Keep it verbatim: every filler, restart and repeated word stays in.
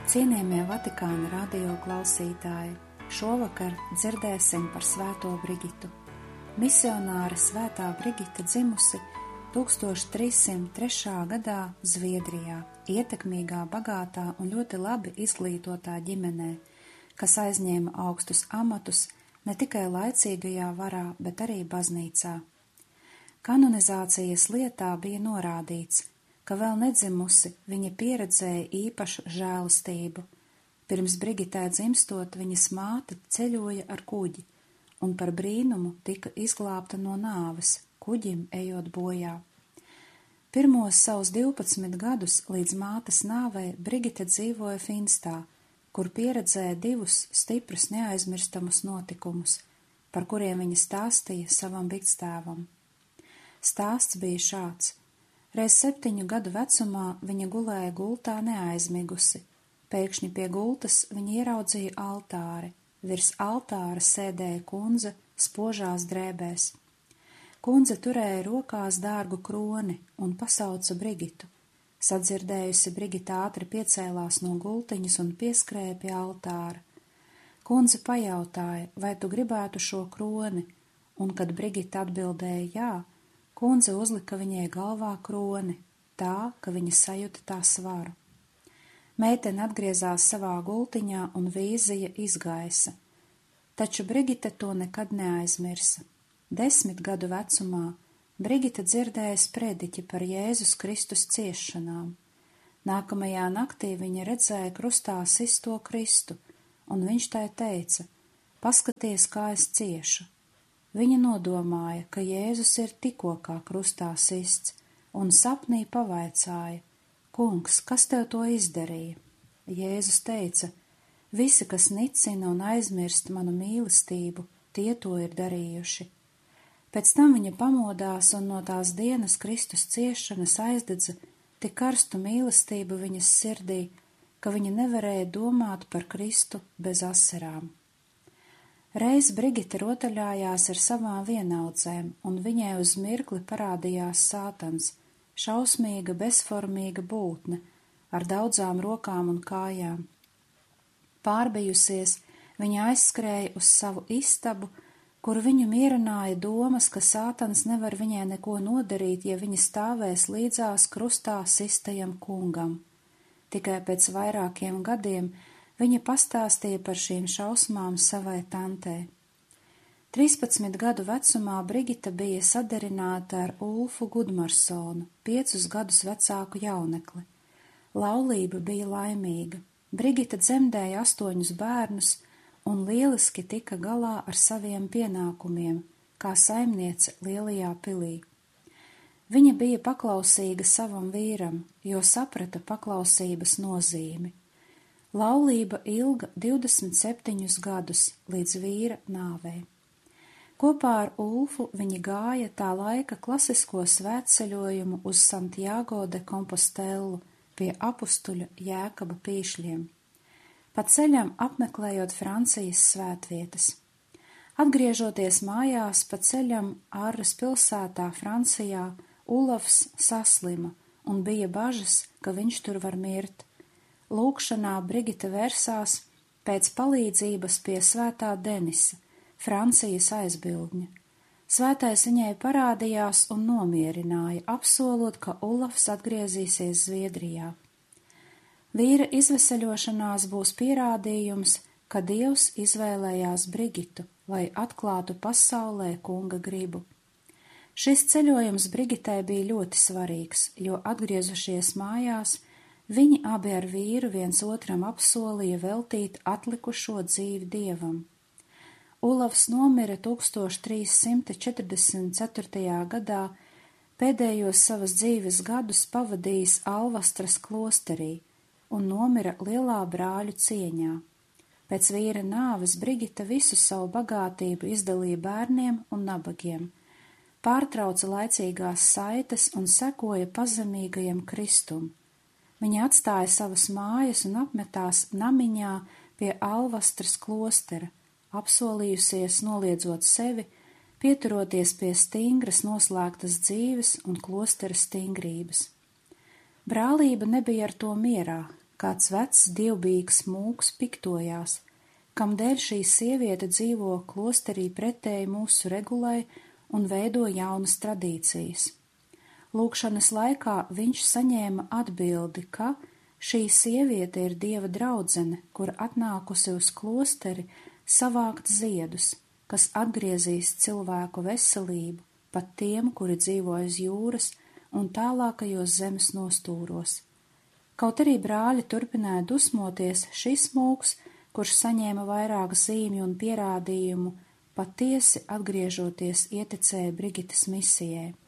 Cienījamie Vatikāna radio klausītāji, šovakar dzirdēsim par Svēto Brigitu. Misionāre Svētā Brigita dzimusi tūkstoš trīs simt trešā gadā Zviedrijā, ietekmīgā, bagātā un ļoti labi izglītotā ģimenē, kas aizņēma augstus amatus ne tikai laicīgajā varā, bet arī baznīcā. Kanonizācijas lietā bija norādīts, ka vēl nedzimusi viņa pieredzēja īpašu žēlastību. Pirms Brigitai dzimstot viņas māte ceļoja ar kuģi, un par brīnumu tika izglābta no nāves, kuģim ejot bojā. Pirmos savus divpadsmit gadus līdz mātes nāvei Brigita dzīvoja Finstā, kur pieredzēja divus stiprus neaizmirstamus notikumus, par kuriem viņa stāstīja savam bikstēvam. Stāsts bija šāds. Reiz septiņu gadu vecumā viņa gulēja gultā neaizmigusi. Pēkšņi pie gultas viņa ieraudzīja altāri. Virs altāra sēdēja kundze spožās drēbēs. Kundze turēja rokās dārgu kroni un pasauca Brigitu. Sadzirdējusi, Brigita ātri piecēlās no gultiņas un pieskrēja pie altāra. Kundze pajautāja, vai tu gribētu šo kroni, un kad Brigita atbildēja jā, kundze uzlika viņai galvā kroni, tā, ka viņa sajuta tā svaru. Meitene atgriezās savā gultiņā un vīzija izgaisa, taču Brigita to nekad neaizmirsa. Desmit gadu vecumā Brigita dzirdēja sprediķi par Jēzus Kristus ciešanām. Nākamajā naktī viņa redzēja krustā sisto Kristu, un viņš tai teica, paskaties, kā es ciešu. Viņa nodomāja, ka Jēzus ir tikko kā krustā sists, un sapnī pavaicāja, kungs, kas tev to izdarīja? Jēzus teica, visi, kas nicina un aizmirst manu mīlestību, tie to ir darījuši. Pēc tam viņa pamodās un no tās dienas Kristus ciešanas aizdedza tik karstu mīlestību viņas sirdī, ka viņa nevarēja domāt par Kristu bez asarām. Reiz Brigita rotaļājās ar savām vienaudzēm, un viņai uz mirkli parādījās Sātans, šausmīga, bezformīga būtne, ar daudzām rokām un kājām. Pārbijusies, viņa aizskrēja uz savu istabu, kur viņu mierināja domas, ka Sātans nevar viņai neko nodarīt, ja viņa stāvēs līdzās krustā sistajam kungam. Tikai pēc vairākiem gadiem viņa pastāstīja par šīm šausmām savai tantei. trīspadsmit gadu vecumā Brigita bija sadarināta ar Ulfu Gudmarsonu, piecus gadus vecāku jaunekli. Laulība bija laimīga. Brigita dzemdēja astoņus bērnus un lieliski tika galā ar saviem pienākumiem, kā saimniece lielajā pilī. Viņa bija paklausīga savam vīram, jo saprata paklausības nozīmi. Laulība ilga divdesmit septiņus gadus līdz vīra nāvei. Kopā ar Ulfu viņi gāja tā laika klasisko svētceļojumu uz Santiago de Compostelu pie apustuļa Jēkaba pīšļiem, pa ceļam apmeklējot Francijas svētvietas. Atgriežoties mājās pa ceļam Arras pilsētā Francijā, Ulafs saslima un bija bažas, ka viņš tur var mirt. Lūkšanā Brigita vērsās pēc palīdzības pie svētā Denisa, Francijas aizbildņa. Svētais viņai parādījās un nomierināja, apsolot, ka Ulafs atgriezīsies Zviedrijā. Vīra izveseļošanās būs pierādījums, ka Dievs izvēlējās Brigitu, lai atklātu pasaulē kunga gribu. Šis ceļojums Brigitai bija ļoti svarīgs, jo atgriezušies mājās, viņi abi ar vīru viens otram apsolīja veltīt atlikušo dzīvi Dievam. Ulafs nomira tūkstoš trīs simt četrdesmit ceturtajā gadā, pēdējos savas dzīves gadus pavadījis Alvastras klosterī un nomira lielā brāļu cieņā. Pēc vīra nāves Brigita visu savu bagātību izdalīja bērniem un nabagiem, pārtrauca laicīgās saites un sekoja pazemīgajam Kristum. Viņa atstāja savas mājas un apmetās namiņā pie Alvastras klostera, apsolījusies noliedzot sevi, pieturoties pie stingras noslēgtas dzīves un klostera stingrības. Brālība nebija ar to mierā. kāds vecs dievbijīgs mūks piktojās, kamdēļ šī sieviete dzīvo klosterī pretēji mūsu regulai un veido jaunas tradīcijas. Lūkšanas laikā viņš saņēma atbildi, ka šī sieviete ir Dieva draudzene, kur atnākusi uz klosteri savākt ziedus, kas atgriezīs cilvēku veselību pat tiem, kuri dzīvo aiz jūras un tālākajos zemes nostūros. Kaut arī brāļi turpināja dusmoties, šis mūks, kurš saņēma vairāk zīmju un pierādījumu, patiesi atgriežoties ietecēja Brigitas misijai.